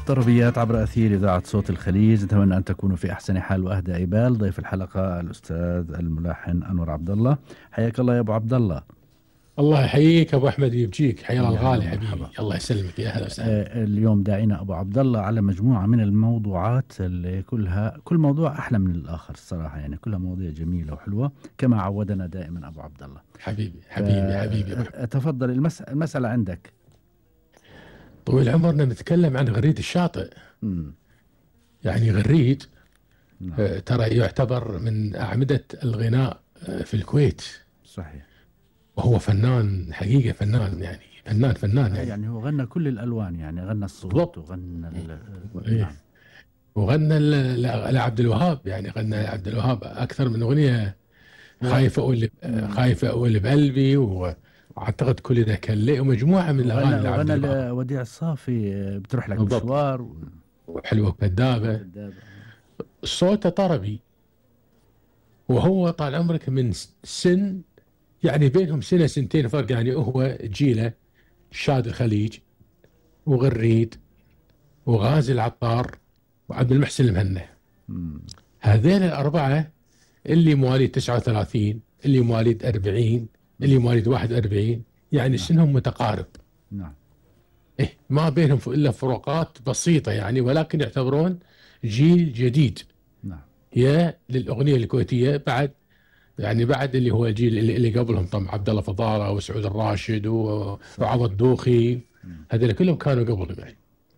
طربيات عبر أثير إذاعة صوت الخليج. نتمنى أن تكونوا في أحسن حال وأهدى عبال. ضيف الحلقة الأستاذ الملحن أنور عبد الله. حياك الله يا أبو عبد الله. الله يحييك أبو أحمد ويبجيك. حيا الله الغالي حبيبي. مرحبا. الله يسلمك يا أهلا وسهلا. اليوم داعينا أبو عبد الله على مجموعة من الموضوعات اللي كل موضوع أحلى من الآخر الصراحة، يعني كلها مواضيع جميلة وحلوة كما عودنا دائما أبو عبد الله. حبيبي. تفضل، المسألة عندك. طويل عمرنا نتكلم عن غريد الشاطئ. يعني غريد ترى يعتبر من أعمدة الغناء في الكويت. صحيح. وهو فنان حقيقة، فنان يعني فنان يعني هو غنى كل الألوان، يعني غنى الصوت وغنى نعم. وغنى لعبد الوهاب، يعني غنى عبد الوهاب أكثر من أغنية. خايفة أقول بقلبي، وأعتقد كل ذا كان ومجموعة من الأغاني. وغنى لوديع الصافي بتروح لك مشوار، وحلوة كذابة. صوته طربي، وهو طال عمرك من سن، يعني بينهم سنة سنتين فرق. يعني هو جيله شاد الخليج وغريد وغازي العطار وعبد المحسن المهنا. هذين الأربعة اللي مواليد 39، اللي مواليد 40، اللي مواليد 41، يعني سنهم متقارب. نعم. ما بينهم إلا فروقات بسيطة يعني، ولكن يعتبرون جيل جديد. نعم. هي للأغنية الكويتية بعد اللي هو الجيل اللي قبلهم، طبعا عبد الله فضالة وسعود الراشد وعوض دوخي، هذول كلهم كانوا قبلهم يعني.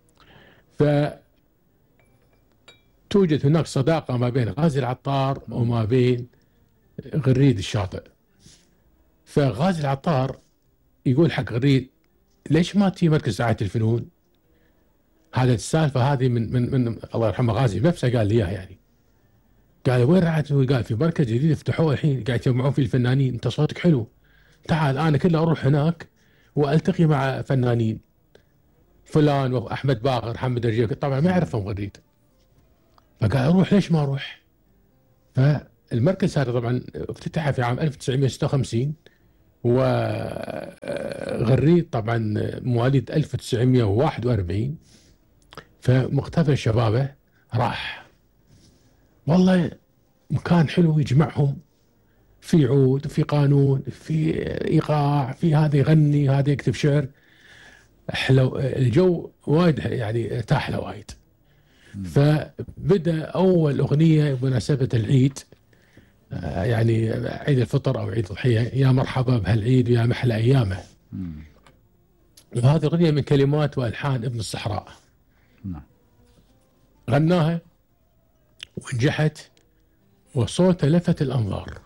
فتوجد هناك صداقة ما بين غازي العطار وما بين غريد الشاطئ. فغازي العطار يقول حق غريد: ليش ما تي مركز رعاية الفنون؟ هذا السالفة هذه من الله يرحمه غازي نفسه قال لي اياها يعني. قال: وين رعاية الفنون؟ قال: في مركز جديد افتحوه الحين قاعد يجمعون فيه الفنانين، انت صوتك حلو، تعال انا كله اروح هناك والتقي مع فنانين فلان واحمد باقر محمد رجيب. طبعا ما يعرفهم غريد، فقال: اروح، ليش ما اروح؟ فالمركز هذا طبعا افتتح في عام 1956، وغريد طبعا مواليد 1941. فمختبر شبابه راح، والله مكان حلو يجمعهم، في عود، في قانون، في ايقاع، في هذا يغني، هذا يكتب شعر. حلو الجو وايد، يعني ارتاح له وايد. فبدأ أول أغنية بمناسبة العيد، يعني عيد الفطر أو عيد الضحية: يا مرحبا بهالعيد ويا محلى أيامه. وهذه أغنية من كلمات وألحان ابن الصحراء. غناها ونجحت، وصوته لفت الأنظار.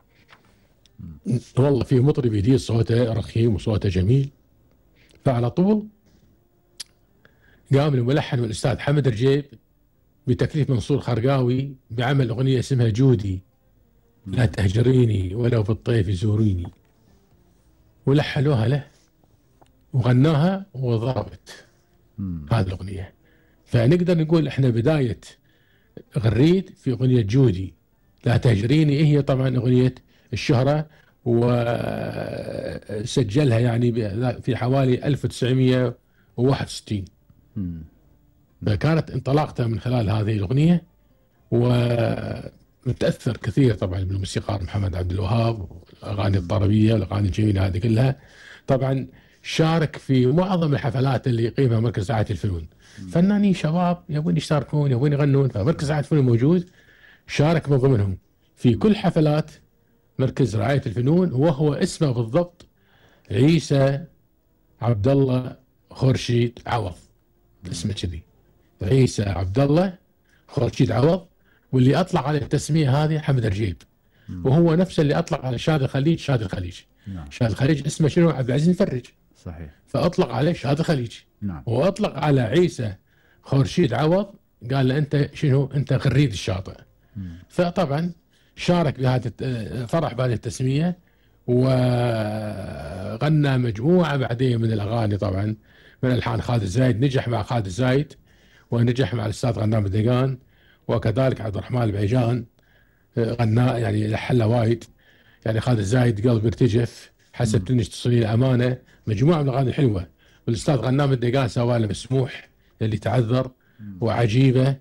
والله في مطرب جديد صوته رخيم وصوته جميل. فعلى طول قام الملحن والأستاذ حمد رجيب بتكليف منصور خرقاوي بعمل أغنية اسمها جودي، لا تهجريني ولو بالطيف زوريني، ولحنوها له وغناها وضربت هذه الأغنية. فنقدر نقول احنا بداية غريد في أغنية جودي لا تهجريني، هي طبعا أغنية الشهرة، وسجلها يعني في حوالي 1961. فكانت انطلاقته من خلال هذه الأغنية، ومتأثر كثير طبعا بالموسيقار محمد عبد الوهاب والأغاني الطربية والأغاني الجميلة هذه كلها. طبعا شارك في معظم الحفلات اللي يقيمها مركز رعاية الفنون. فنانين شباب يبون يشتركون، يبون يغنون، فمركز رعاية الفنون موجود، شارك من ضمنهم في كل حفلات مركز رعاية الفنون. وهو اسمه بالضبط عيسى عبد الله خورشيد عوض، اسمه كذي، عيسى عبد الله خورشيد عوض. واللي أطلق على التسمية هذه حمد رجيب، وهو نفسه اللي أطلق على شاد الخليج شاد الخليج. شاد الخليج اسمه شنو؟ عبد العزيز المفرج. صحيح. فأطلق عليه شاد الخليج. وأطلق على عيسى خورشيد عوض، قال له أنت شنو؟ أنت غريد الشاطئ. فطبعا شارك بهذا، فرح بهذه التسمية، وغنى مجموعة بعدين من الأغاني طبعا من ألحان خالد الزايد. نجح مع خالد الزايد، ونجح مع الأستاذ غنام الدقان، وكذلك عبد الرحمن البعيجان غنى، يعني لحن وايد. يعني خالد الزايد قلب ارتجف، حسب تنش تصلي الأمانة، مجموعة من الأغاني الحلوة. والأستاذ غنام الدقان سوى له مسموح اللي تعذر وعجيبة،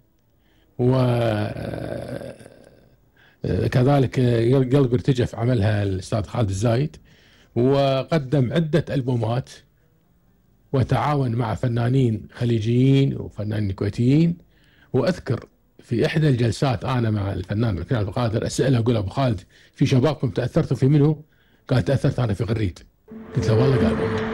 وكذلك قلب ارتجف عملها الأستاذ خالد الزايد، وقدم عدة ألبومات وتعاون مع فنانين خليجيين وفنانين كويتيين. وأذكر في إحدى الجلسات أنا مع الفنان عبد القادر أسأله أقول أبو خالد في شبابكم تأثرتوا في منه؟ قال تأثرت أنا في غريد. قلت له والله؟ قال والله.